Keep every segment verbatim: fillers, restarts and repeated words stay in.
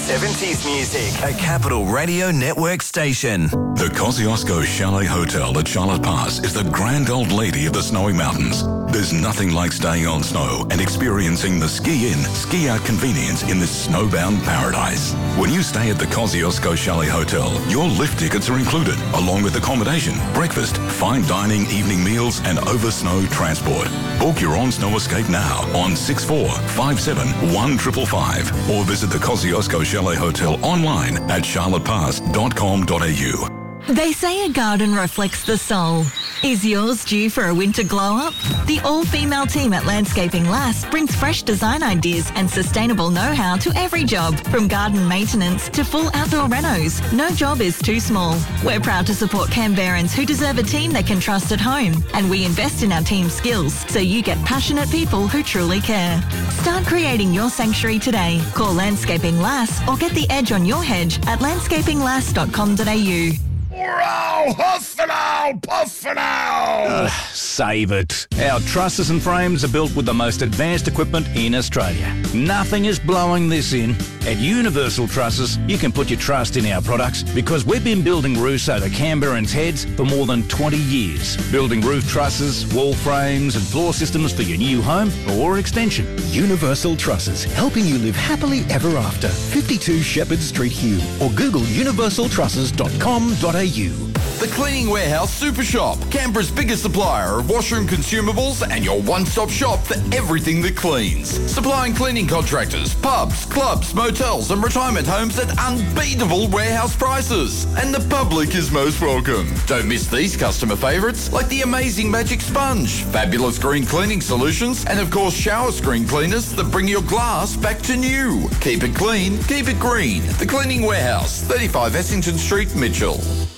seventies music. A Capital Radio Network station. The Kosciuszko Chalet Hotel at Charlotte Pass is the grand old lady of the snowy mountains. There's nothing like staying on snow and experiencing the ski-in, ski-out convenience in this snowbound paradise. When you stay at the Kosciuszko Chalet Hotel, your lift tickets are included, along with accommodation, breakfast, fine dining, evening meals and over-snow transport. Book your on-snow escape now on six four five seven one five five five or visit the Kosciuszko Chalet Hotel online at charlotte pass dot com dot a u. They say a garden reflects the soul. Is yours due for a winter glow-up? The all-female team at Landscaping Lass brings fresh design ideas and sustainable know-how to every job, from garden maintenance to full outdoor renos. No job is too small. We're proud to support Canberrans who deserve a team they can trust at home, and we invest in our team's skills so you get passionate people who truly care. Start creating your sanctuary today. Call Landscaping Lass or get the edge on your hedge at landscaping lass dot com dot a u. Wow, huff and owl, puff and owl! Uh, save it. Our trusses and frames are built with the most advanced equipment in Australia. Nothing is blowing this in. At Universal Trusses, you can put your trust in our products because we've been building roofs over Canberrans' heads for more than twenty years. Building roof trusses, wall frames and floor systems for your new home or extension. Universal Trusses, helping you live happily ever after. fifty-two Shepherd Street, Hume, or Google universal trusses dot com dot a u. The Cleaning Warehouse Super Shop, Canberra's biggest supplier of washroom consumables and your one-stop shop for everything that cleans. Supplying cleaning contractors, pubs, clubs, motels and retirement homes at unbeatable warehouse prices. And the public is most welcome. Don't miss these customer favourites like the amazing Magic Sponge, fabulous green cleaning solutions and of course shower screen cleaners that bring your glass back to new. Keep it clean, keep it green. The Cleaning Warehouse, thirty-five Essington Street, Mitchell.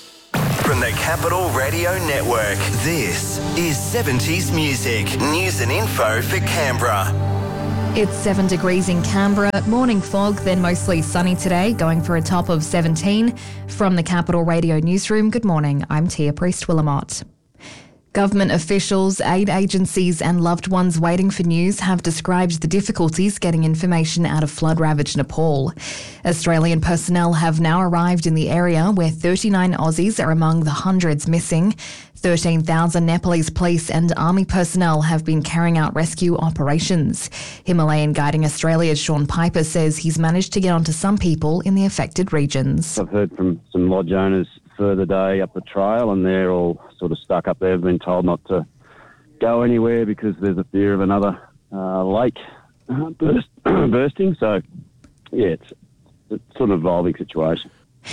From the Capital Radio Network, this is seventies music. News and info for Canberra. It's seven degrees in Canberra. Morning fog, then mostly sunny today, going for a top of seventeen. From the Capital Radio Newsroom, good morning. I'm Tia Priest-Willamott. Government officials, aid agencies and loved ones waiting for news have described the difficulties getting information out of flood-ravaged Nepal. Australian personnel have now arrived in the area where thirty-nine Aussies are among the hundreds missing. thirteen thousand Nepalese police and army personnel have been carrying out rescue operations. Himalayan Guiding Australia's Sean Piper says he's managed to get onto some people in the affected regions. I've heard from some lodge owners further day up the trail and they're all sort of stuck up there. They've been told not to go anywhere because there's a fear of another uh, lake uh, burst, bursting. So, yeah, it's, it's sort of an evolving situation.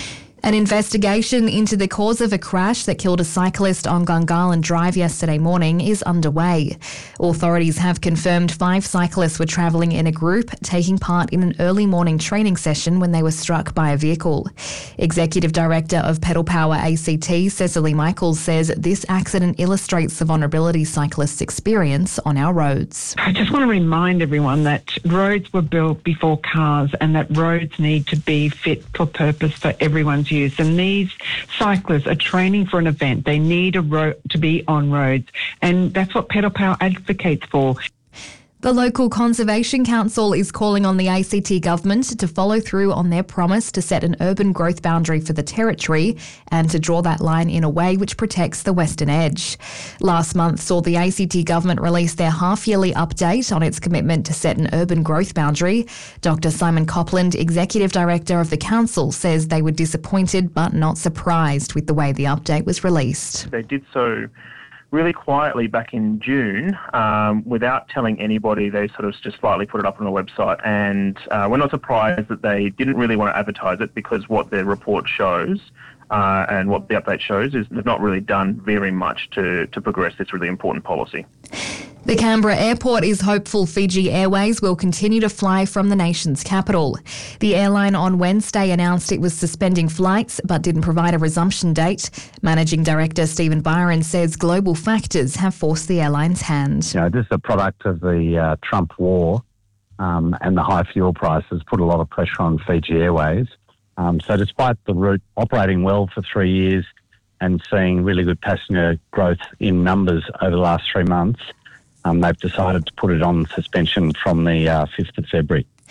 An investigation into the cause of a crash that killed a cyclist on Gungahlin Drive yesterday morning is underway. Authorities have confirmed five cyclists were travelling in a group, taking part in an early morning training session when they were struck by a vehicle. Executive Director of Pedal Power A C T, Cecily Michaels, says this accident illustrates the vulnerability cyclists experience on our roads. I just want to remind everyone that roads were built before cars and that roads need to be fit for purpose for everyone's use. And these cyclists are training for an event. They need a road to be on roads, and that's what Pedal Power advocates for. The local Conservation Council is calling on the A C T government to follow through on their promise to set an urban growth boundary for the territory and to draw that line in a way which protects the western edge. Last month saw the A C T government release their half-yearly update on its commitment to set an urban growth boundary. Doctor Simon Copland, Executive Director of the Council, says they were disappointed but not surprised with the way the update was released. They did so really quietly back in June, um, without telling anybody. They sort of just slightly put it up on the website, and uh, we're not surprised that they didn't really want to advertise it because what their report shows uh, and what the update shows is they've not really done very much to, to progress this really important policy. The Canberra airport is hopeful Fiji Airways will continue to fly from the nation's capital. The airline on Wednesday announced it was suspending flights but didn't provide a resumption date. Managing Director Stephen Byron says global factors have forced the airline's hand. You know, this is a product of the uh, Trump war um, and the high fuel prices put a lot of pressure on Fiji Airways. Um, so despite the route operating well for three years and seeing really good passenger growth in numbers over the last three months, Um, they've decided to put it on suspension from the uh, fifth of February.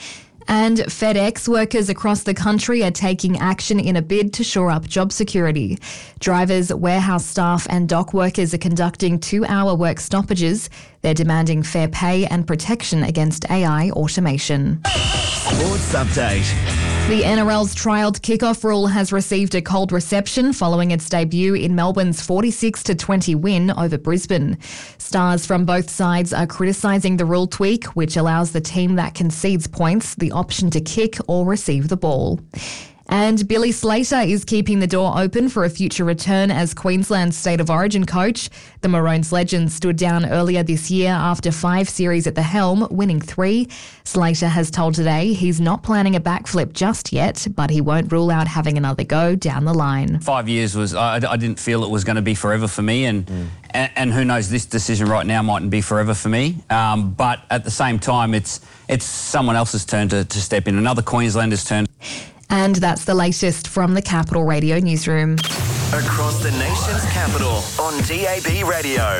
And FedEx workers across the country are taking action in a bid to shore up job security. Drivers, warehouse staff and dock workers are conducting two-hour work stoppages. They're demanding fair pay and protection against A I automation. Sports update. The N R L's trialled kickoff rule has received a cold reception following its debut in Melbourne's forty-six to twenty win over Brisbane. Stars from both sides are criticising the rule tweak, which allows the team that concedes points the option to kick or receive the ball. And Billy Slater is keeping the door open for a future return as Queensland's State of Origin coach. The Maroons legend stood down earlier this year after five series at the helm, winning three. Slater has told Today he's not planning a backflip just yet, but he won't rule out having another go down the line. Five years was, I, I didn't feel it was going to be forever for me, and, mm. and and who knows, this decision right now mightn't be forever for me. Um, but at the same time, it's it's someone else's turn to, to step in, another Queenslander's turn. And that's the latest from the Capital Radio newsroom. Across the nation's capital on D A B Radio.